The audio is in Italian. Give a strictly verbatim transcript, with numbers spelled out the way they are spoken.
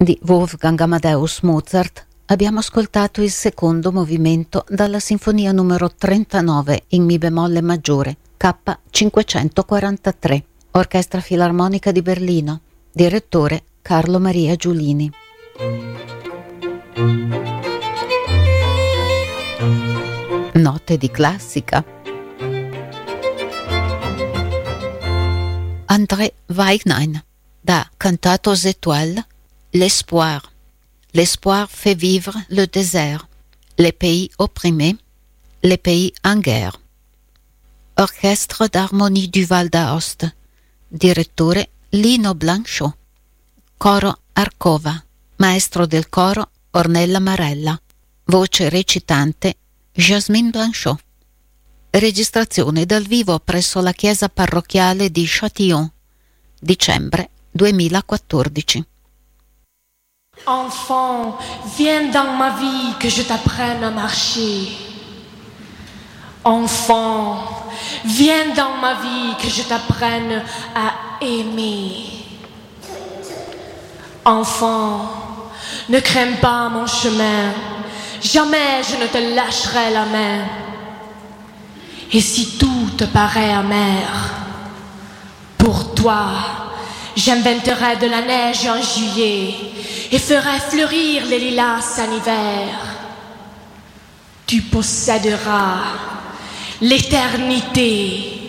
Di Wolfgang Amadeus Mozart abbiamo ascoltato il secondo movimento dalla sinfonia numero trentanove in mi bemolle maggiore, K cinquecentoquarantatré, Orchestra Filarmonica di Berlino, direttore Carlo Maria Giulini. Note di classica. André Weignein, da Cantate aux étoiles, L'espoir. L'espoir fait vivre le désert, les pays opprimés, les pays en guerre. Orchestre d'armonie du Val d'Aoste, direttore Lino Blanchot. Coro Arcova, maestro del coro Ornella Marella, voce recitante Jasmine Blanchot. Registrazione dal vivo presso la chiesa parrocchiale di Châtillon, dicembre duemilaquattordici. Enfant, viens dans ma vie que je t'apprenne à marcher. Enfant, viens dans ma vie que je t'apprenne à aimer. Enfant, ne crains pas mon chemin, jamais je ne te lâcherai la main. Et si tout te paraît amer, pour toi, j'inventerai de la neige en juillet et ferai fleurir les lilas en hiver. Tu posséderas l'éternité